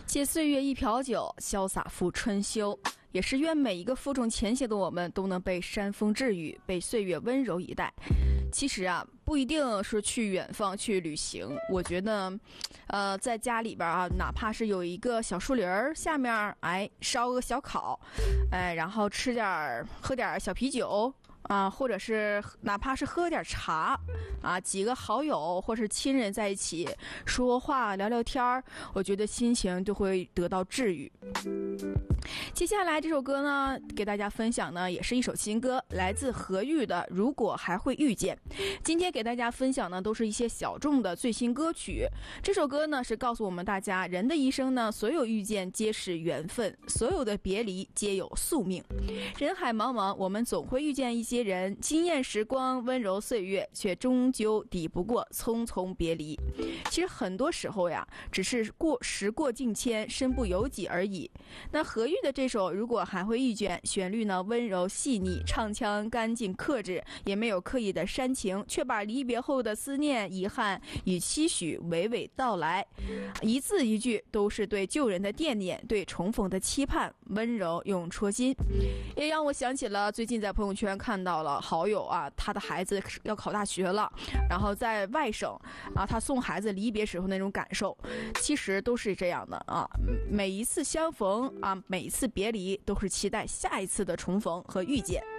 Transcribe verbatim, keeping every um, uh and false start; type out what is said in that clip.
借岁月一瓢酒，潇洒赴春秋。也是愿每一个负重前行的我们都能被山风治愈，被岁月温柔以待。其实啊，不一定是去远方去旅行，我觉得呃在家里边啊，哪怕是有一个小树林儿下面，哎烧个小烤，哎然后吃点喝点小啤酒啊，或者是哪怕是喝点茶啊，几个好友或是亲人在一起说话聊聊天儿，我觉得心情就会得到治愈。接下来这首歌呢，给大家分享呢，也是一首新歌，来自何玉的《如果还会遇见》。今天给大家分享呢，都是一些小众的最新歌曲。这首歌呢，是告诉我们大家，人的一生呢，所有遇见皆是缘分，所有的别离皆有宿命。人海茫茫，我们总会遇见一些人，惊艳时光，温柔岁月，却终究抵不过匆匆别离。其实很多时候呀，只是过时过境迁，身不由己而已。那何玉的这首《如果还会遇见》，旋律呢温柔细腻，唱腔干净克制，也没有刻意的煽情，却把离别后的思念、遗憾与期许娓娓道来，一字一句都是对旧人的惦念，对重逢的期盼，温柔又戳心。也让我想起了最近在朋友圈看到了好友啊，他的孩子要考大学了，然后在外省啊，他送孩子离别时候那种感受，其实都是这样的啊。每一次相逢啊，每一次别离，都是期待下一次的重逢和遇见。